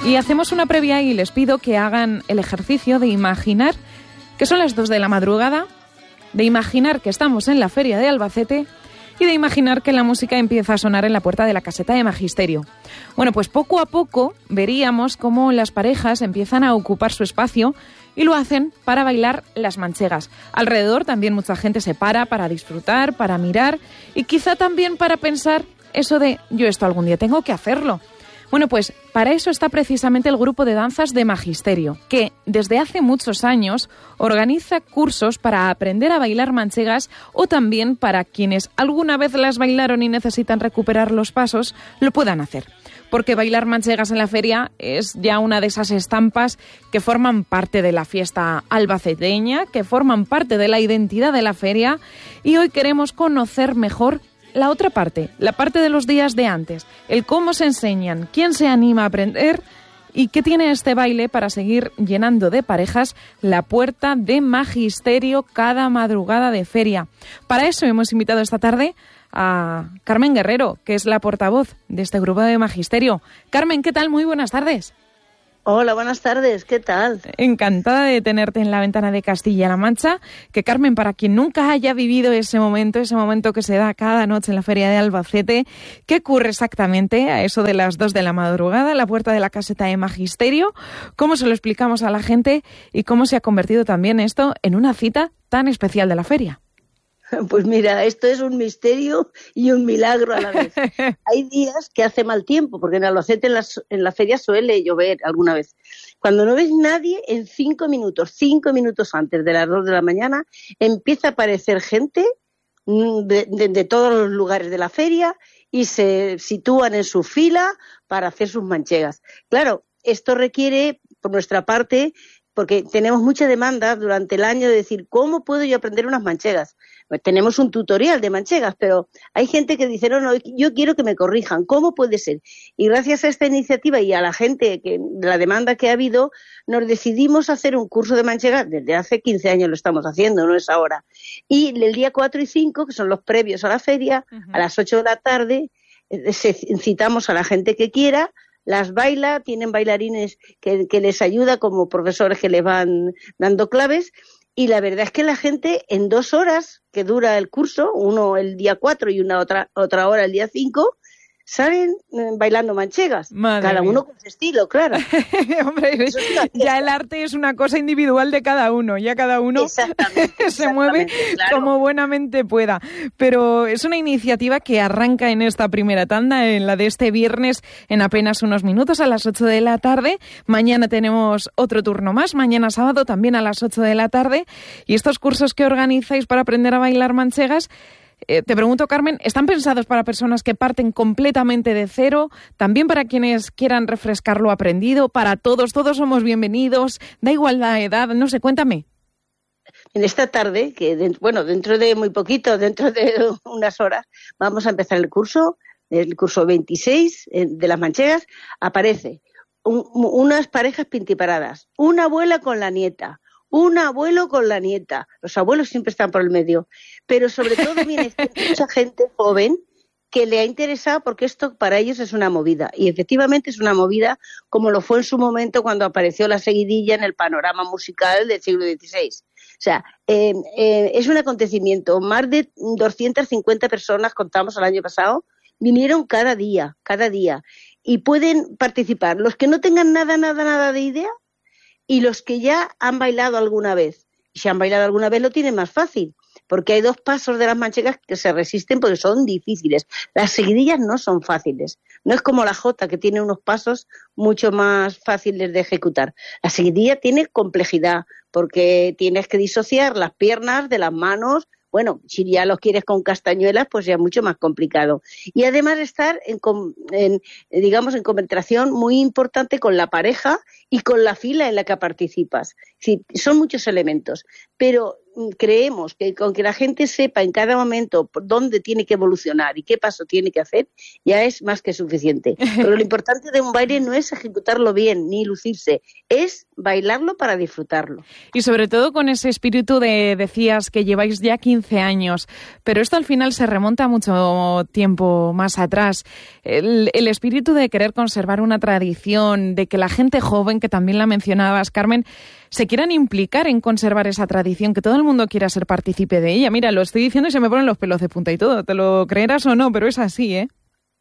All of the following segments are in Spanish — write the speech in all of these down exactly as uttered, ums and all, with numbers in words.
Y hacemos una previa y les pido que hagan el ejercicio de imaginar que son las dos de la madrugada, de imaginar que estamos en la feria de Albacete y de imaginar que la música empieza a sonar en la puerta de la caseta de Magisterio. Bueno, pues poco a poco veríamos cómo las parejas empiezan a ocupar su espacio y lo hacen para bailar las manchegas. Alrededor también mucha gente se para para disfrutar, para mirar y quizá también para pensar eso de yo esto algún día tengo que hacerlo. Bueno, pues para eso está precisamente el grupo de danzas de Magisterio, que desde hace muchos años organiza cursos para aprender a bailar manchegas o también para quienes alguna vez las bailaron y necesitan recuperar los pasos, lo puedan hacer. Porque bailar manchegas en la feria es ya una de esas estampas que forman parte de la fiesta albaceteña, que forman parte de la identidad de la feria, y hoy queremos conocer mejor la otra parte, la parte de los días de antes, el cómo se enseñan, quién se anima a aprender y qué tiene este baile para seguir llenando de parejas la puerta de Magisterio cada madrugada de feria. Para eso hemos invitado esta tarde a Carmen Guerrero, que es la portavoz de este grupo de Magisterio. Carmen, ¿qué tal? Muy buenas tardes. Hola, buenas tardes, ¿qué tal? Encantada de tenerte en la ventana de Castilla-La Mancha. Que Carmen, para quien nunca haya vivido ese momento, ese momento que se da cada noche en la feria de Albacete, ¿qué ocurre exactamente a eso de las dos de la madrugada, a la puerta de la caseta de Magisterio? ¿Cómo se lo explicamos a la gente y cómo se ha convertido también esto en una cita tan especial de la feria? Pues mira, esto es un misterio y un milagro a la vez. Hay días que hace mal tiempo, porque en Albacete en, las, en la feria suele llover alguna vez. Cuando no ves nadie, en cinco minutos, cinco minutos antes de las dos de la mañana, empieza a aparecer gente de, de, de todos los lugares de la feria y se sitúan en su fila para hacer sus manchegas. Claro, esto requiere, por nuestra parte, porque tenemos mucha demanda durante el año de decir, ¿cómo puedo yo aprender unas manchegas? Pues tenemos un tutorial de manchegas, pero hay gente que dice, no, no, yo quiero que me corrijan, ¿cómo puede ser? Y gracias a esta iniciativa y a la gente, que de la demanda que ha habido, nos decidimos hacer un curso de manchegas, desde hace quince años lo estamos haciendo, no es ahora. Y el día cuatro y cinco, que son los previos a la feria, uh-huh. a las ocho de la tarde, citamos a la gente que quiera, las baila, tienen bailarines que, que les ayuda como profesores que les van dando claves, y la verdad es que la gente en dos horas que dura el curso, uno el día cuatro y una otra otra hora el día cinco, salen eh, bailando manchegas. Madre cada mía. Uno con su estilo, claro. Hombre, ya el arte es una cosa individual de cada uno, ya cada uno exactamente, se mueve claro. como buenamente pueda. Pero es una iniciativa que arranca en esta primera tanda, en la de este viernes, en apenas unos minutos, a las ocho de la tarde. Mañana tenemos otro turno más, mañana sábado también a las ocho de la tarde. Y estos cursos que organizáis para aprender a bailar manchegas, Eh, te pregunto, Carmen, ¿están pensados para personas que parten completamente de cero? ¿También para quienes quieran refrescar lo aprendido? ¿Para todos? ¿Todos somos bienvenidos? ¿Da igual la edad? No sé, cuéntame. En esta tarde, que de, bueno, dentro de muy poquito, dentro de unas horas, vamos a empezar el curso, el curso veintiséis eh, de las manchegas. Aparece un, unas parejas pintiparadas, una abuela con la nieta, un abuelo con la nieta. Los abuelos siempre están por el medio. Pero sobre todo viene mucha gente joven que le ha interesado porque esto para ellos es una movida. Y efectivamente es una movida como lo fue en su momento cuando apareció la seguidilla en el panorama musical del siglo dieciséis. O sea, eh, eh, es un acontecimiento. Más de doscientas cincuenta personas, contamos el año pasado, vinieron cada día, cada día. Y pueden participar los que no tengan nada, nada, nada de idea, y los que ya han bailado alguna vez. Y si han bailado alguna vez lo tienen más fácil, porque hay dos pasos de las manchegas que se resisten porque son difíciles. Las seguidillas no son fáciles. No es como la jota, que tiene unos pasos mucho más fáciles de ejecutar. La seguidilla tiene complejidad, porque tienes que disociar las piernas de las manos. Bueno, si ya los quieres con castañuelas, pues ya mucho más complicado. Y además estar en, en digamos, en concentración muy importante con la pareja y con la fila en la que participas. Sí, son muchos elementos. Pero creemos que con que la gente sepa en cada momento dónde tiene que evolucionar y qué paso tiene que hacer, ya es más que suficiente. Pero lo importante de un baile no es ejecutarlo bien ni lucirse, es bailarlo para disfrutarlo. Y sobre todo con ese espíritu de, decías que lleváis ya quince años, pero esto al final se remonta mucho tiempo más atrás. El, el espíritu de querer conservar una tradición, de que la gente joven, que también la mencionabas, Carmen, se quieran implicar en conservar esa tradición, que todo el mundo quiera ser partícipe de ella. Mira, lo estoy diciendo y se me ponen los pelos de punta y todo, te lo creerás o no, pero es así, ¿eh?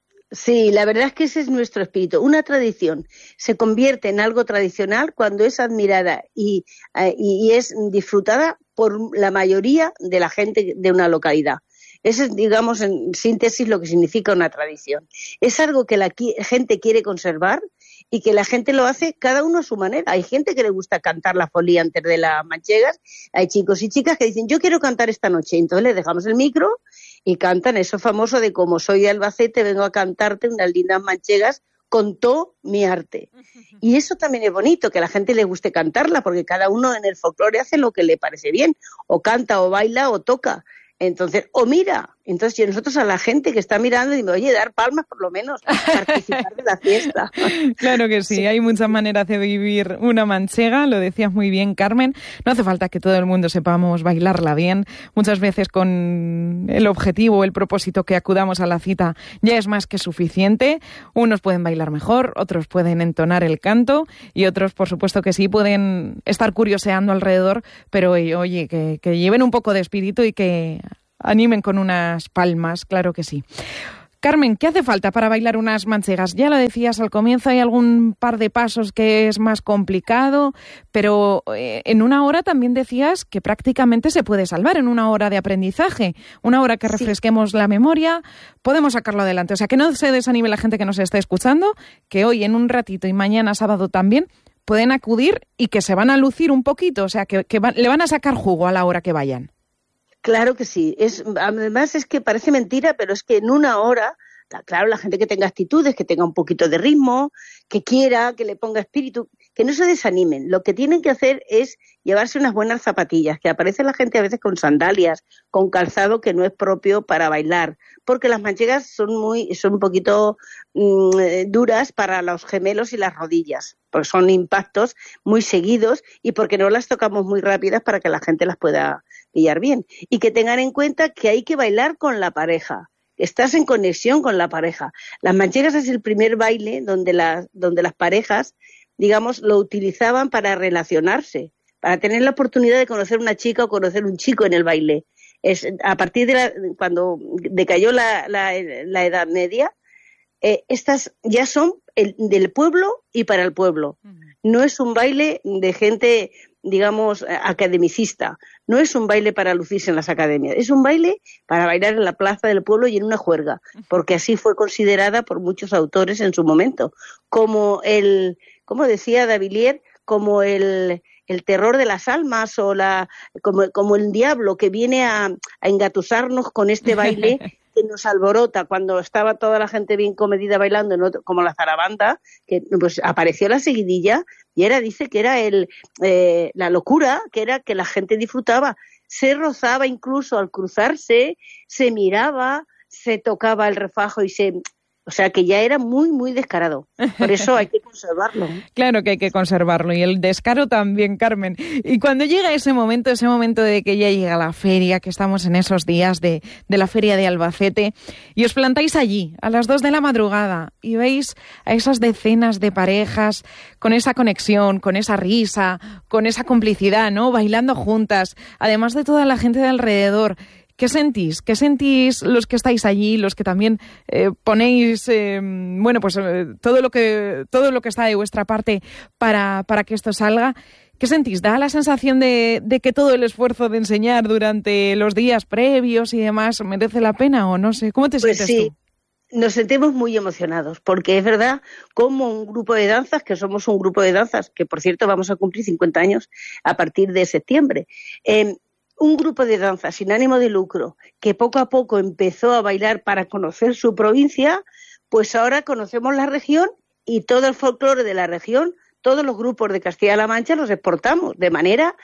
Sí, la verdad es que ese es nuestro espíritu. Una tradición se convierte en algo tradicional cuando es admirada y, y, y es disfrutada por la mayoría de la gente de una localidad. Eso es, digamos, en síntesis lo que significa una tradición. Es algo que la gente quiere conservar y que la gente lo hace cada uno a su manera. Hay gente que le gusta cantar la folía antes de las manchegas, hay chicos y chicas que dicen, yo quiero cantar esta noche, entonces les dejamos el micro y cantan eso famoso de como soy de Albacete, vengo a cantarte unas lindas manchegas con todo mi arte. Y eso también es bonito, que a la gente le guste cantarla, porque cada uno en el folclore hace lo que le parece bien, o canta, o baila, o toca. Entonces, o mira, entonces nosotros a la gente que está mirando decimos, oye, dar palmas por lo menos, participar de la fiesta. Claro que sí, sí, hay muchas maneras de vivir una manchega, lo decías muy bien, Carmen. No hace falta que todo el mundo sepamos bailarla bien. Muchas veces con el objetivo, el propósito que acudamos a la cita ya es más que suficiente. Unos pueden bailar mejor, otros pueden entonar el canto y otros, por supuesto que sí, pueden estar curioseando alrededor, pero oye, que, que lleven un poco de espíritu y que animen con unas palmas, claro que sí. Carmen, ¿qué hace falta para bailar unas manchegas? Ya lo decías al comienzo, hay algún par de pasos que es más complicado, pero eh, en una hora también decías que prácticamente se puede salvar en una hora de aprendizaje, una hora que refresquemos sí. la memoria, podemos sacarlo adelante. O sea, que no se desanime la gente que nos está escuchando, que hoy en un ratito y mañana sábado también pueden acudir y que se van a lucir un poquito, o sea, que, que van, le van a sacar jugo a la hora que vayan. Claro que sí. Es, además es que parece mentira, pero es que en una hora, claro, la gente que tenga actitudes, que tenga un poquito de ritmo, que quiera, que le ponga espíritu, que no se desanimen. Lo que tienen que hacer es llevarse unas buenas zapatillas, que aparece la gente a veces con sandalias, con calzado que no es propio para bailar, porque las manchegas son muy, son un poquito mmm, duras para los gemelos y las rodillas, porque son impactos muy seguidos y porque no las tocamos muy rápidas para que la gente las pueda pillar bien. Y que tengan en cuenta que hay que bailar con la pareja. Estás en conexión con la pareja. Las manchegas es el primer baile donde las, donde las parejas, digamos, lo utilizaban para relacionarse, para tener la oportunidad de conocer una chica o conocer un chico en el baile. Es a partir de la, cuando decayó la, la, la Edad Media, eh, estas ya son el, del pueblo y para el pueblo. No es un baile de gente, digamos, academicista. No es un baile para lucirse en las academias. Es un baile para bailar en la plaza del pueblo y en una juerga, porque así fue considerada por muchos autores en su momento. Como el, como decía Davilliers, como el, el terror de las almas o la, como, como el diablo que viene a, a engatusarnos con este baile que nos alborota cuando estaba toda la gente bien comedida bailando, en otro, como la zarabanda, que pues apareció la seguidilla y era, dice que era el eh, la locura, que era que la gente disfrutaba, se rozaba incluso al cruzarse, se miraba, se tocaba el refajo y se... O sea, que ya era muy, muy descarado. Por eso hay que conservarlo. Claro que hay que conservarlo. Y el descaro también, Carmen. Y cuando llega ese momento, ese momento de que ya llega la feria, que estamos en esos días de, de la feria de Albacete, y os plantáis allí, a las dos de la madrugada, y veis a esas decenas de parejas con esa conexión, con esa risa, con esa complicidad, ¿no? Bailando juntas, además de toda la gente de alrededor. ¿Qué sentís? ¿Qué sentís los que estáis allí, los que también eh, ponéis, eh, bueno, pues eh, todo lo que todo lo que está de vuestra parte para, para que esto salga? ¿Qué sentís? ¿Da la sensación de, de que todo el esfuerzo de enseñar durante los días previos y demás merece la pena o no sé? ¿Cómo te pues sientes sí. tú? Nos sentimos muy emocionados, porque es verdad, como un grupo de danzas, que somos un grupo de danzas, que por cierto vamos a cumplir cincuenta años a partir de septiembre, eh, un grupo de danza sin ánimo de lucro que poco a poco empezó a bailar para conocer su provincia, pues ahora conocemos la región y todo el folclore de la región, todos los grupos de Castilla-La Mancha los exportamos, de manera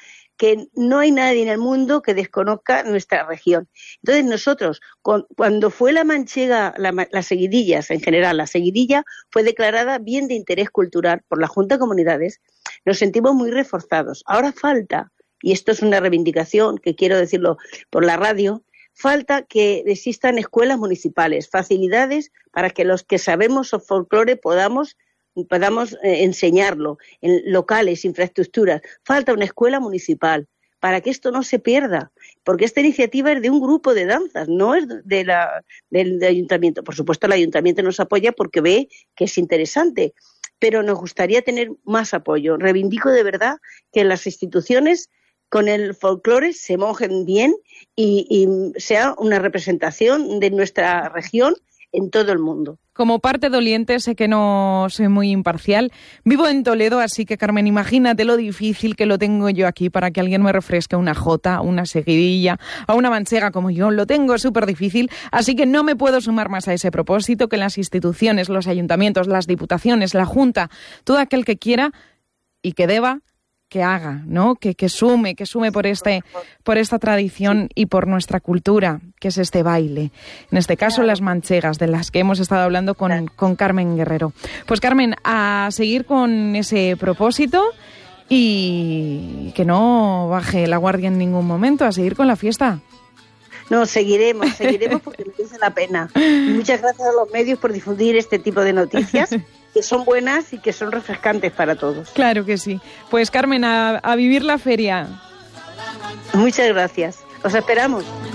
que no hay nadie en el mundo que desconozca nuestra región. Entonces nosotros, con, cuando fue la manchega, la, las seguidillas en general, la seguidilla fue declarada bien de interés cultural por la Junta de Comunidades, nos sentimos muy reforzados. Ahora falta, y esto es una reivindicación que quiero decirlo por la radio, falta que existan escuelas municipales, facilidades para que los que sabemos folclore podamos podamos eh, enseñarlo en locales, infraestructuras. Falta una escuela municipal para que esto no se pierda, porque esta iniciativa es de un grupo de danzas, no es de la, del, del ayuntamiento. Por supuesto, el ayuntamiento nos apoya porque ve que es interesante, pero nos gustaría tener más apoyo. Reivindico de verdad que las instituciones con el folclore se mojen bien y, y sea una representación de nuestra región en todo el mundo. Como parte doliente, sé que no soy muy imparcial. Vivo en Toledo, así que, Carmen, imagínate lo difícil que lo tengo yo aquí para que alguien me refresque una jota, una seguidilla o una manchega como yo. Lo tengo súper difícil, así que no me puedo sumar más a ese propósito, que las instituciones, los ayuntamientos, las diputaciones, la Junta, todo aquel que quiera y que deba, que haga, ¿no? Que, que sume, que sume por este, por esta tradición y por nuestra cultura, que es este baile. En este caso, claro, las manchegas, de las que hemos estado hablando con, claro, con Carmen Guerrero. Pues, Carmen, a seguir con ese propósito y que no baje la guardia en ningún momento, a seguir con la fiesta. No, seguiremos, seguiremos porque merece la pena. Y muchas gracias a los medios por difundir este tipo de noticias, que son buenas y que son refrescantes para todos. Claro que sí. Pues, Carmen, a, a vivir la feria. Muchas gracias. Os esperamos.